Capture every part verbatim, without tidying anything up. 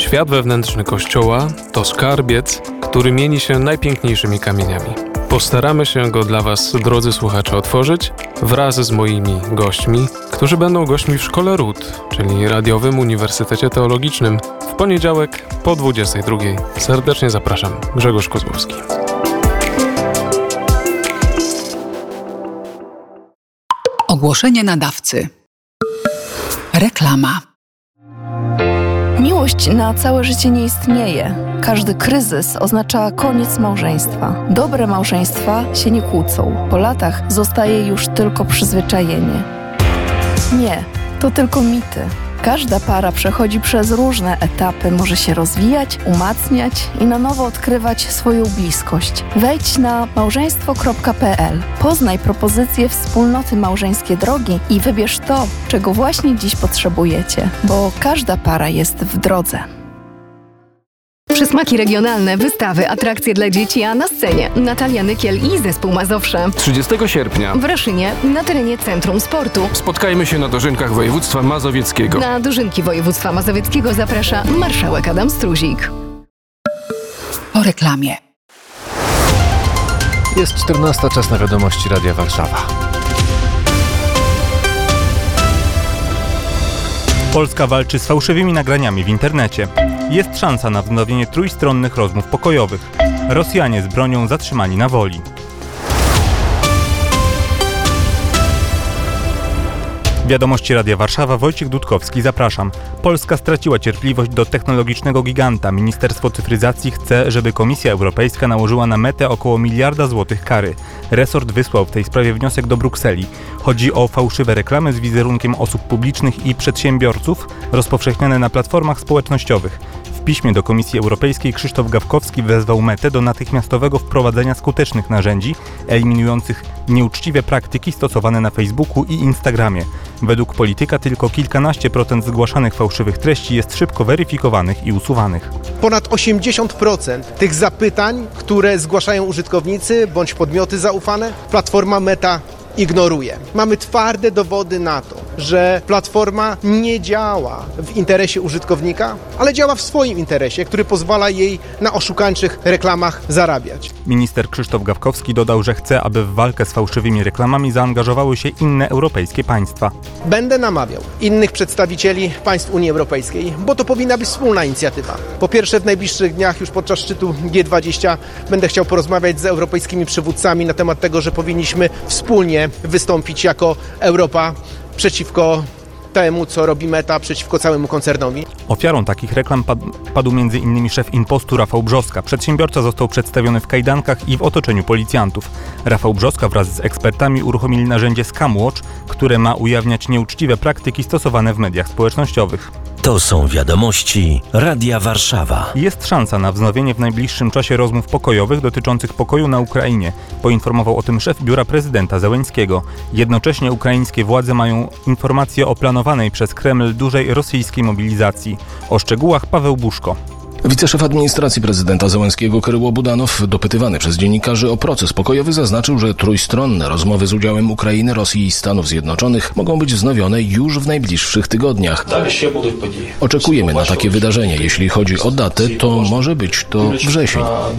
Świat wewnętrzny Kościoła to skarbiec, który mieni się najpiękniejszymi kamieniami. Postaramy się go dla Was, drodzy słuchacze, otworzyć wraz z moimi gośćmi, którzy będą gośćmi w Szkole Ród, czyli Radiowym Uniwersytecie Teologicznym, w poniedziałek po dwudziestej drugiej. Serdecznie zapraszam. Grzegorz Kozłowski. Ogłoszenie nadawcy. Reklama. Miłość na całe życie nie istnieje. Każdy kryzys oznacza koniec małżeństwa. Dobre małżeństwa się nie kłócą. Po latach zostaje już tylko przyzwyczajenie. Nie, to tylko mity. Każda para przechodzi przez różne etapy, może się rozwijać, umacniać i na nowo odkrywać swoją bliskość. Wejdź na małżeństwo kropka pe el, poznaj propozycje wspólnoty Małżeńskie Drogi i wybierz to, czego właśnie dziś potrzebujecie, bo każda para jest w drodze. Przysmaki regionalne, wystawy, atrakcje dla dzieci, a na scenie Natalia Nykiel i zespół Mazowsze. trzydziestego sierpnia W Raszynie, na terenie Centrum Sportu. spotkajmy się na dożynkach województwa mazowieckiego. Na dożynki województwa mazowieckiego zaprasza marszałek Adam Struzik. Po reklamie. Jest czternasta, czas na wiadomości Radia Warszawa. Polska walczy z fałszywymi nagraniami w internecie. Jest szansa na wznowienie trójstronnych rozmów pokojowych. Rosjanie z bronią zatrzymani na woli. Wiadomości Radia Warszawa, Wojciech Dudkowski, zapraszam. Polska straciła cierpliwość do technologicznego giganta. Ministerstwo Cyfryzacji chce, żeby Komisja Europejska nałożyła na Metę około miliarda złotych kary. Resort wysłał w tej sprawie wniosek do Brukseli. Chodzi o fałszywe reklamy z wizerunkiem osób publicznych i przedsiębiorców rozpowszechniane na platformach społecznościowych. W piśmie do Komisji Europejskiej Krzysztof Gawkowski wezwał Metę do natychmiastowego wprowadzenia skutecznych narzędzi eliminujących nieuczciwe praktyki stosowane na Facebooku i Instagramie. Według polityka tylko kilkanaście procent zgłaszanych fałszywych treści jest szybko weryfikowanych i usuwanych. Ponad osiemdziesiąt procent tych zapytań, które zgłaszają użytkownicy bądź podmioty zaufane, platforma Meta ignoruje. Mamy twarde dowody na to, że platforma nie działa w interesie użytkownika, ale działa w swoim interesie, który pozwala jej na oszukańczych reklamach zarabiać. Minister Krzysztof Gawkowski dodał, że chce, aby w walkę z fałszywymi reklamami zaangażowały się inne europejskie państwa. Będę namawiał innych przedstawicieli państw Unii Europejskiej, bo to powinna być wspólna inicjatywa. Po pierwsze, w najbliższych dniach, już podczas szczytu G dwadzieścia, będę chciał porozmawiać z europejskimi przywódcami na temat tego, że powinniśmy wspólnie wystąpić jako Europa przeciwko temu, co robi Meta, przeciwko całemu koncernowi. Ofiarą takich reklam padł, padł między innymi szef Impostu Rafał Brzoska. Przedsiębiorca został przedstawiony w kajdankach i w otoczeniu policjantów. Rafał Brzoska wraz z ekspertami uruchomili narzędzie Scamwatch, które ma ujawniać nieuczciwe praktyki stosowane w mediach społecznościowych. To są wiadomości Radia Warszawa. Jest szansa na wznowienie w najbliższym czasie rozmów pokojowych dotyczących pokoju na Ukrainie. Poinformował o tym szef biura prezydenta Zełenskiego. Jednocześnie ukraińskie władze mają informacje o planowanej przez Kreml dużej rosyjskiej mobilizacji. O szczegółach Paweł Buszko. Wiceszef administracji prezydenta Zełenskiego Kryło Budanow, dopytywany przez dziennikarzy o proces pokojowy, zaznaczył, że trójstronne rozmowy z udziałem Ukrainy, Rosji i Stanów Zjednoczonych mogą być wznowione już w najbliższych tygodniach. Oczekujemy na takie wydarzenie. Jeśli chodzi o datę, to może być to wrzesień.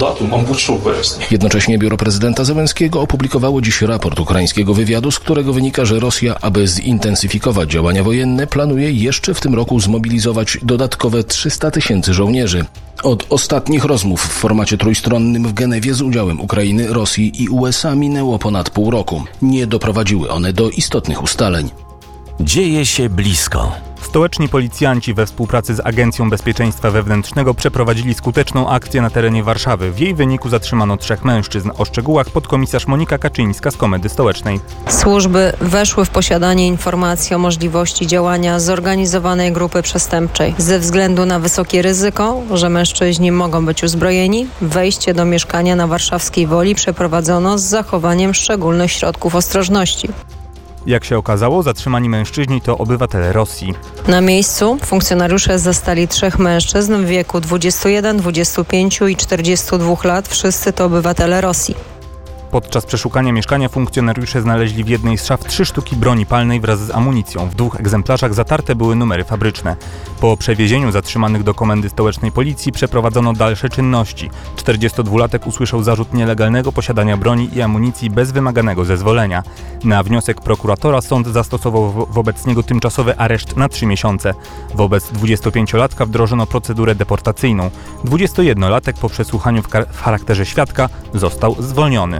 Jednocześnie biuro prezydenta Zełenskiego opublikowało dziś raport ukraińskiego wywiadu, z którego wynika, że Rosja, aby zintensyfikować działania wojenne, planuje jeszcze w tym roku zmobilizować dodatkowe trzysta tysięcy żołnierzy. Od ostatnich rozmów w formacie trójstronnym w Genewie z udziałem Ukrainy, Rosji i U S A minęło ponad pół roku. Nie doprowadziły one do istotnych ustaleń. Dzieje się blisko. Stołeczni policjanci we współpracy z Agencją Bezpieczeństwa Wewnętrznego przeprowadzili skuteczną akcję na terenie Warszawy. W jej wyniku zatrzymano trzech mężczyzn. O szczegółach podkomisarz Monika Kaczyńska z Komedy Stołecznej. Służby weszły w posiadanie informacji o możliwości działania zorganizowanej grupy przestępczej. Ze względu na wysokie ryzyko, że mężczyźni mogą być uzbrojeni, wejście do mieszkania na warszawskiej Woli przeprowadzono z zachowaniem szczególnych środków ostrożności. Jak się okazało, zatrzymani mężczyźni to obywatele Rosji. Na miejscu funkcjonariusze zastali trzech mężczyzn w wieku dwudziestu jeden, dwudziestu pięciu i czterdziestu dwóch lat. Wszyscy to obywatele Rosji. Podczas przeszukania mieszkania funkcjonariusze znaleźli w jednej z szaf trzy sztuki broni palnej wraz z amunicją. W dwóch egzemplarzach zatarte były numery fabryczne. Po przewiezieniu zatrzymanych do komendy stołecznej policji przeprowadzono dalsze czynności. czterdziestodwulatek usłyszał zarzut nielegalnego posiadania broni i amunicji bez wymaganego zezwolenia. Na wniosek prokuratora sąd zastosował wo- wobec niego tymczasowy areszt na trzy miesiące. Wobec dwudziestopięciolatka wdrożono procedurę deportacyjną. dwudziestojednolatek po przesłuchaniu w, kar- w charakterze świadka został zwolniony.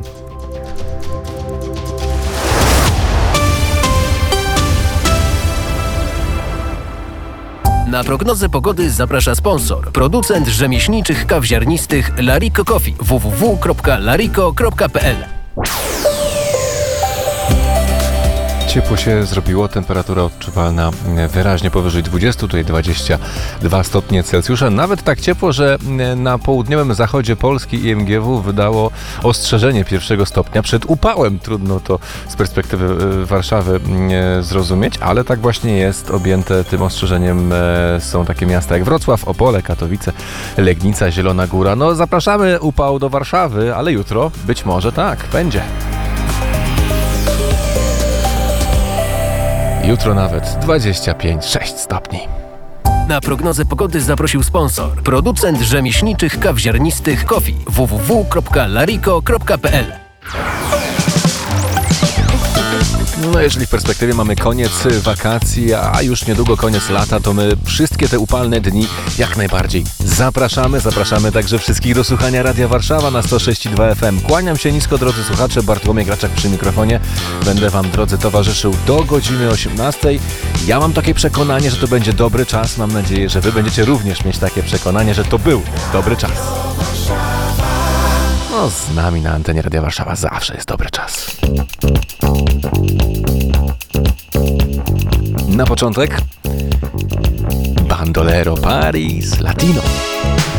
Na prognozę pogody zaprasza sponsor. Producent rzemieślniczych kaw ziarnistych Lariko Coffee. w w w kropka lariko kropka p l. Ciepło się zrobiło, temperatura odczuwalna wyraźnie powyżej dwudziestu, tutaj dwadzieścia dwa stopnie Celsjusza. Nawet tak ciepło, że na południowym zachodzie Polski I M G W wydało ostrzeżenie pierwszego stopnia przed upałem. Trudno to z perspektywy Warszawy zrozumieć, ale tak właśnie jest. Objęte tym ostrzeżeniem są takie miasta jak Wrocław, Opole, Katowice, Legnica, Zielona Góra. No zapraszamy upał do Warszawy, ale jutro być może tak będzie. Jutro nawet dwadzieścia pięć przecinek sześć stopni. Na prognozę pogody zaprosił sponsor. Producent rzemieślniczych kaw ziarnistych Coffee. w w w kropka lariko kropka p l. No jeżeli w perspektywie mamy koniec wakacji, a już niedługo koniec lata, to my wszystkie te upalne dni jak najbardziej zapraszamy. Zapraszamy także wszystkich do słuchania Radia Warszawa na sto sześć i dwa F M. Kłaniam się nisko, drodzy słuchacze. Bartłomiej Graczak przy mikrofonie. Będę wam, drodzy, towarzyszył do godziny osiemnastej. Ja mam takie przekonanie, że to będzie dobry czas. Mam nadzieję, że wy będziecie również mieć takie przekonanie, że to był dobry czas. No, z nami na antenie Radia Warszawa zawsze jest dobry czas. Na początek Bandolero Paris Latino.